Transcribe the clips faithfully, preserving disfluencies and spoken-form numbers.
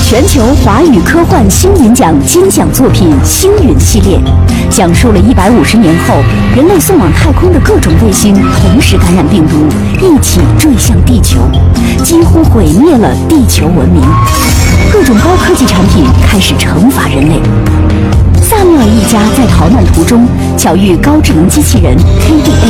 全球华语科幻星云奖金奖作品《星云》系列，讲述了一百五十年后人类送往太空的各种卫星同时感染病毒，一起坠向地球，几乎毁灭了地球文明。各种高科技产品开始惩罚人类。萨缪尔一家在逃难途中巧遇高智能机器人 K D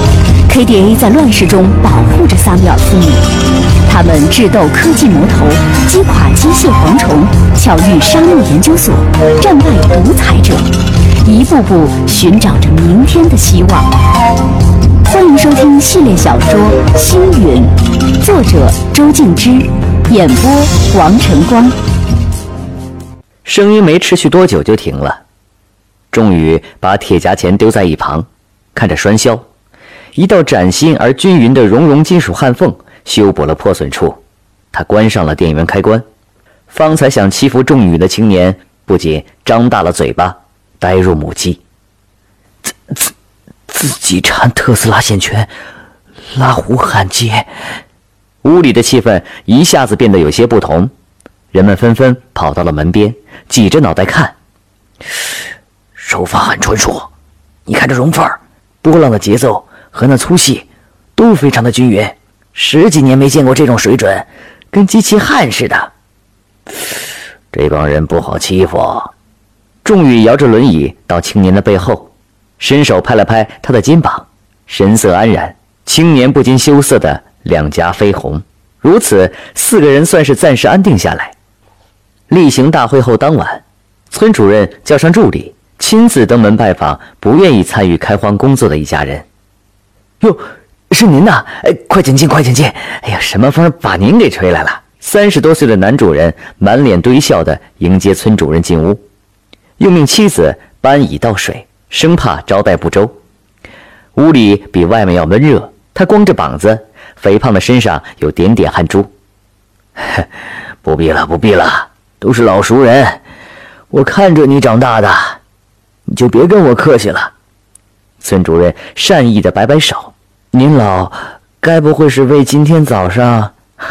A，K D A 在乱世中保护着萨缪尔父女。他们智斗科技魔头，击垮机械蝗虫，巧遇沙漠研究所，战败独裁者，一步步寻找着明天的希望。欢迎收听系列小说《星云》，作者周静之，演播王晨光。 声音没持续多久就停了，终于把铁夹钳丢在一旁，看着栓销，一道崭新而均匀的熔融金属焊缝修补了破损处。他关上了电源开关。方才想欺负众女的青年不仅张大了嘴巴，呆若母鸡。自自自己缠特斯拉线圈，拉弧焊接。屋里的气氛一下子变得有些不同，人们纷纷跑到了门边，挤着脑袋看。手法很纯熟，你看这熔缝，波浪的节奏和那粗细都非常的均匀，十几年没见过这种水准，跟机器焊似的。这帮人不好欺负。仲宇摇着轮椅到青年的背后，伸手拍了拍他的肩膀，神色安然。青年不禁羞涩的两颊绯红。如此，四个人算是暂时安定下来。例行大会后当晚，村主任叫上助理，亲自登门拜访不愿意参与开荒工作的一家人。哟，是您呐！哎，快请进，快请进！哎呀，什么风把您给吹来了？三十多岁的男主人满脸堆笑地迎接村主任进屋，又命妻子搬椅倒水，生怕招待不周。屋里比外面要闷热，他光着膀子，肥胖的身上有点点汗珠。不必了，不必了，都是老熟人，我看着你长大的，你就别跟我客气了。村主任善意地摆摆手，您老该不会是为今天早上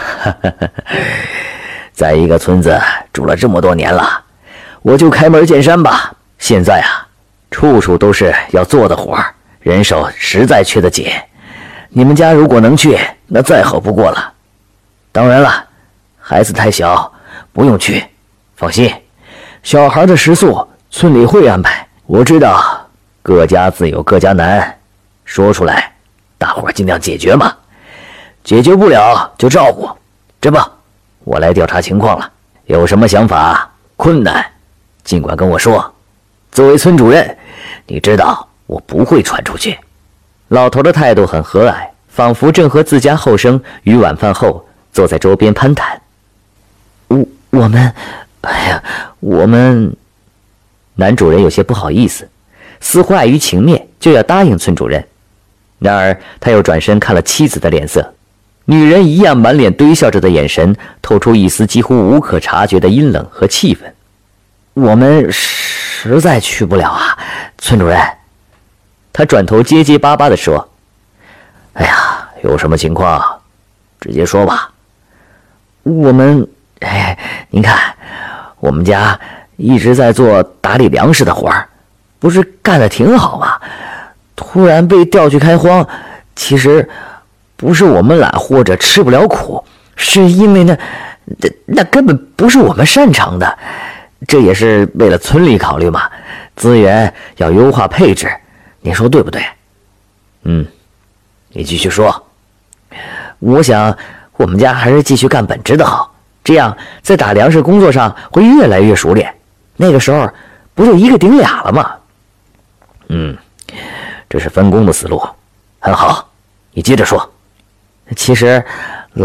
在一个村子住了这么多年了，我就开门见山吧。现在啊，处处都是要做的活，人手实在缺得紧。你们家如果能去，那再好不过了。当然了，孩子太小，不用去。放心，小孩的食宿村里会安排。我知道各家自有各家难，说出来大伙尽量解决嘛，解决不了就照顾。这不，我来调查情况了，有什么想法困难尽管跟我说。作为村主任，你知道我不会传出去。老头的态度很和蔼，仿佛正和自家后生于晚饭后坐在桌边攀谈。我我们哎呀我们男主人有些不好意思，似乎碍于情面就要答应村主任。然而他又转身看了妻子的脸色，女人一样满脸堆笑着的眼神透出一丝几乎无可察觉的阴冷和气愤。我们实在去不了啊，村主任。他转头结结巴巴地说，哎呀，有什么情况直接说吧。我们哎，您看我们家一直在做打理粮食的活儿，不是干得挺好吗？突然被调去开荒，其实不是我们懒或者吃不了苦，是因为那那那根本不是我们擅长的。这也是为了村里考虑嘛，资源要优化配置，您说对不对？嗯，你继续说。我想我们家还是继续干本职的好，这样在打粮食工作上会越来越熟练，那个时候不就一个顶俩了吗？嗯，这是分工的思路，很好，你接着说。其实